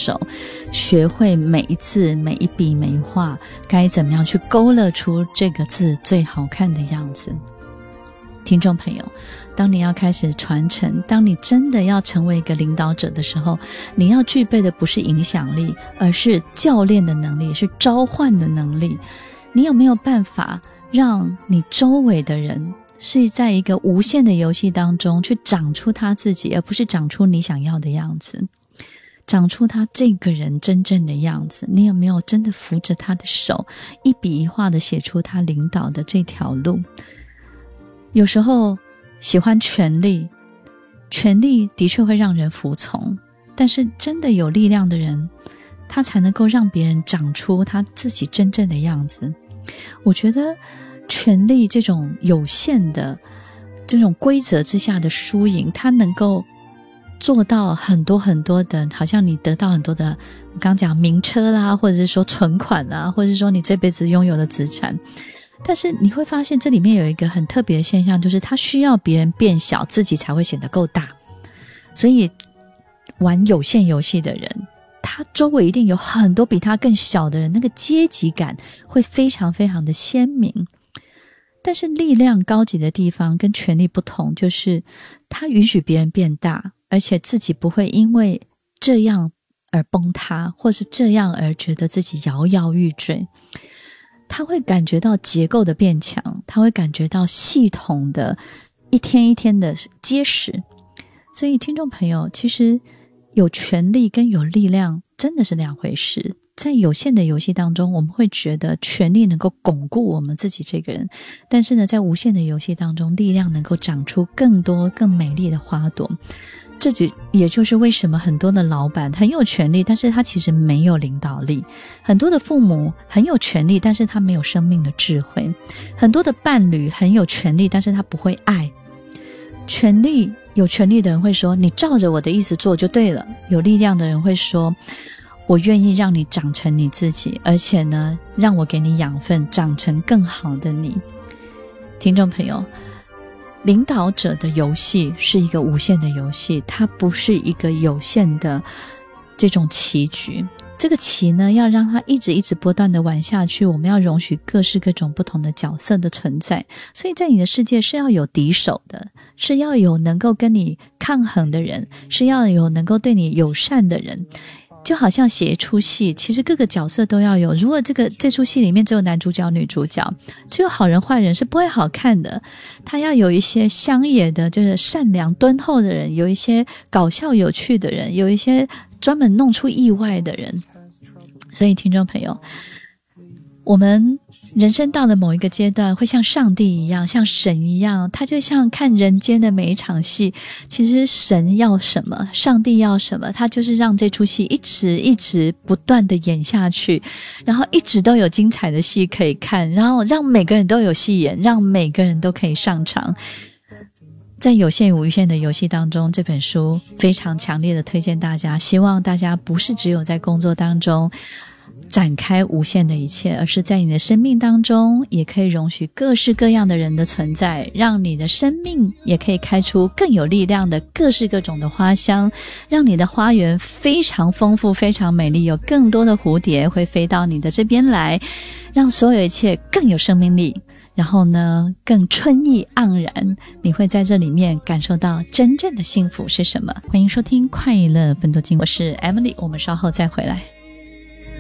手，学会每一字每一笔每一画该怎么样去勾勒出这个字最好看的样子。听众朋友，当你要开始传承，当你真的要成为一个领导者的时候，你要具备的不是影响力，而是教练的能力，是召唤的能力。你有没有办法让你周围的人是在一个无限的游戏当中去长出他自己，而不是长出你想要的样子，长出他这个人真正的样子？你有没有真的扶着他的手，一笔一画的写出他领导的这条路？有时候喜欢权力，权力的确会让人服从，但是真的有力量的人，他才能够让别人长出他自己真正的样子。我觉得权力这种有限的这种规则之下的输赢，它能够做到很多很多的，好像你得到很多的，我刚讲名车啦，或者是说存款啦，或者是说你这辈子拥有的资产。但是你会发现这里面有一个很特别的现象，就是他需要别人变小，自己才会显得够大。所以玩有限游戏的人，他周围一定有很多比他更小的人，那个阶级感会非常非常的鲜明。但是力量高级的地方跟权力不同，就是他允许别人变大，而且自己不会因为这样而崩塌，或是这样而觉得自己摇摇欲坠。他会感觉到结构的变强，他会感觉到系统的一天一天的结实。所以听众朋友，其实有权力跟有力量真的是两回事。在有限的游戏当中，我们会觉得权力能够巩固我们自己这个人，但是呢，在无限的游戏当中，力量能够长出更多更美丽的花朵。这也就是为什么很多的老板很有权力，但是他其实没有领导力；很多的父母很有权力，但是他没有生命的智慧；很多的伴侣很有权力，但是他不会爱。有权力的人会说，你照着我的意思做就对了；有力量的人会说，我愿意让你长成你自己，而且呢，让我给你养分，长成更好的你。听众朋友，领导者的游戏是一个无限的游戏，它不是一个有限的这种棋局。这个棋呢，要让它一直不断的玩下去，我们要容许各式各种不同的角色的存在。所以在你的世界是要有敌手的，是要有能够跟你抗衡的人，是要有能够对你友善的人。就好像写一出戏，其实各个角色都要有。如果这出戏里面只有男主角女主角，只有好人坏人，是不会好看的。他要有一些乡野的，就是善良敦厚的人，有一些搞笑有趣的人，有一些专门弄出意外的人。所以听众朋友，我们人生到了某一个阶段，会像上帝一样，像神一样，他就像看人间的每一场戏。其实神要什么，上帝要什么，他就是让这出戏一直不断的演下去，然后一直都有精彩的戏可以看，然后让每个人都有戏演，让每个人都可以上场。在有限无限的游戏当中，这本书非常强烈的推荐大家，希望大家不是只有在工作当中展开无限的一切，而是在你的生命当中也可以容许各式各样的人的存在，让你的生命也可以开出更有力量的各式各种的花香，让你的花园非常丰富非常美丽，有更多的蝴蝶会飞到你的这边来，让所有一切更有生命力，然后呢更春意盎然。你会在这里面感受到真正的幸福是什么。欢迎收听快乐分多金，我是 Emily， 我们稍后再回来。